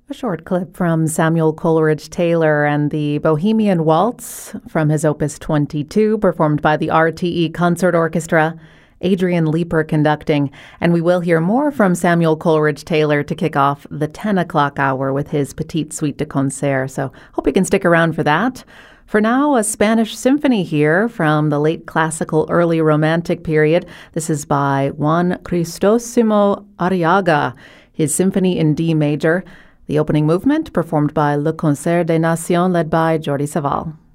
A short clip from Samuel Coleridge Taylor and the Bohemian Waltz from his Opus 22, performed by the RTE Concert Orchestra, Adrian Leeper conducting. And we will hear more from Samuel Coleridge Taylor to kick off the 10 o'clock hour with his Petite Suite de Concert. So hope you can stick around for that. For now, a Spanish symphony here from the late classical, early romantic period. This is by Juan Cristosimo Arriaga, his symphony in D major. The opening movement performed by Le Concert des Nations led by Jordi Savall.